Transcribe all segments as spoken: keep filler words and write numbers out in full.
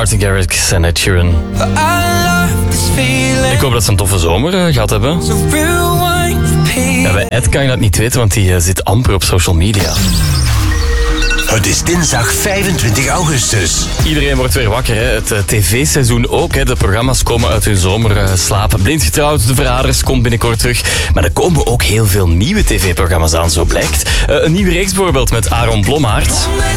Martin Garrix en Ed Sheeran. Ik hoop dat ze een toffe zomer uh, gehad hebben. Ja, bij Ed kan je dat niet weten, want die uh, zit amper op social media. Het is dinsdag vijfentwintig augustus. Iedereen wordt weer wakker, hè. Het uh, tv-seizoen ook. Hè. De programma's komen uit hun zomerslaap. Uh, Blind getrouwd, De Verraders komt binnenkort terug. Maar er komen ook heel veel nieuwe tv-programma's aan, zo blijkt. Uh, een nieuwe reeks bijvoorbeeld met Aaron Blommaert.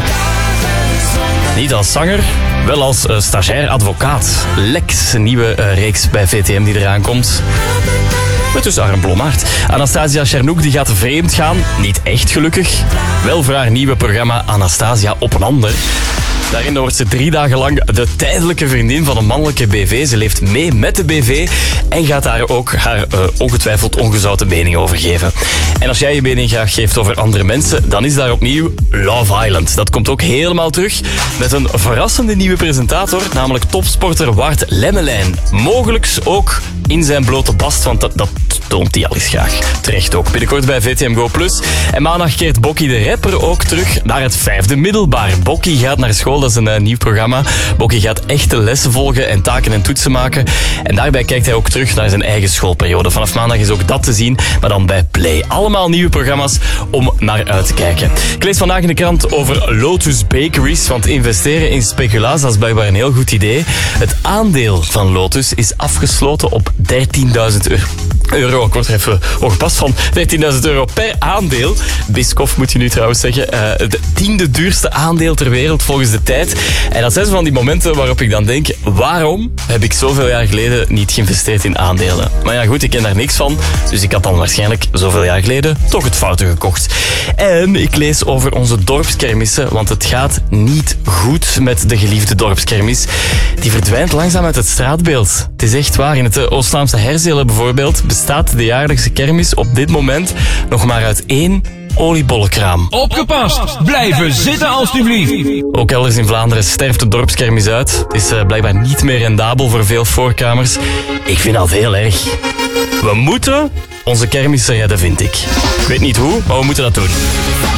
Niet als zanger, wel als uh, stagiair advocaat. Lex, een nieuwe uh, reeks bij V T M die eraan komt. Met dus Aaron Blommaert. Anastasia Chernouk die gaat vreemd gaan. Niet echt gelukkig. Wel voor haar nieuwe programma Anastasia op een ander. Daarin wordt ze drie dagen lang de tijdelijke vriendin van een mannelijke B V. Ze leeft mee met de B V en gaat daar ook haar uh, ongetwijfeld ongezouten mening over geven. En als jij je mening graag geeft over andere mensen, dan is daar opnieuw Love Island. Dat komt ook helemaal terug met een verrassende nieuwe presentator, namelijk topsporter Wart Lemmelijn. Mogelijks ook in zijn blote bast, want dat, dat toont hij al eens graag. Terecht ook. Binnenkort bij V T M Go Plus. En maandag keert Bokkie de rapper ook terug naar het vijfde middelbaar. Bokkie gaat naar school, dat is een uh, nieuw programma. Bokkie gaat echte lessen volgen en taken en toetsen maken. En daarbij kijkt hij ook terug naar zijn eigen schoolperiode. Vanaf maandag is ook dat te zien, maar dan bij Play. Allemaal nieuwe programma's om naar uit te kijken. Ik lees vandaag in de krant over Lotus Bakeries, want investeren in speculaas, dat is blijkbaar een heel goed idee. Het aandeel van Lotus is afgesloten op dertienduizend euro. Ik word er even ongepast van. dertienduizend euro per aandeel. Biscoff moet je nu trouwens zeggen. Uh, het tiende duurste aandeel ter wereld volgens de tijd. En dat zijn zo van die momenten waarop ik dan denk, waarom heb ik zoveel jaar geleden niet geïnvesteerd in aandelen? Maar ja goed, ik ken daar niks van. Dus ik had dan waarschijnlijk zoveel jaar geleden toch het foute gekocht. En ik lees over onze dorpskermissen, want het gaat niet goed met de geliefde dorpskermis. Die verdwijnt langzaam uit het straatbeeld. Het is echt waar. In het Oost-Vlaamse Herzelen bijvoorbeeld bestaat de jaarlijkse kermis op dit moment nog maar uit één oliebollenkraam. Opgepast! Blijven zitten alstublieft! Ook elders in Vlaanderen sterft de dorpskermis uit. Het is uh, blijkbaar niet meer rendabel voor veel voorkamers. Ik vind dat heel erg. We moeten onze kermissen redden, vind ik. Ik weet niet hoe, maar we moeten dat doen.